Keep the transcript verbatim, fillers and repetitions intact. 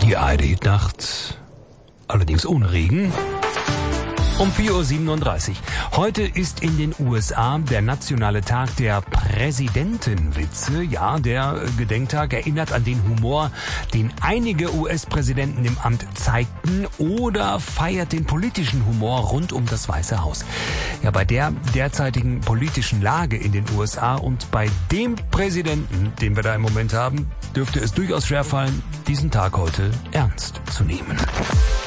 Die A R D-Nacht, allerdings ohne Regen. Um vier Uhr siebenunddreißig. Heute ist in den U S A der nationale Tag der Präsidentenwitze. Ja, der Gedenktag erinnert an den Humor, den einige U S-Präsidenten im Amt zeigten, oder feiert den politischen Humor rund um das Weiße Haus. Ja, bei der derzeitigen politischen Lage in den U S A und bei dem Präsidenten, den wir da im Moment haben, dürfte es durchaus schwerfallen, diesen Tag heute ernst zu nehmen.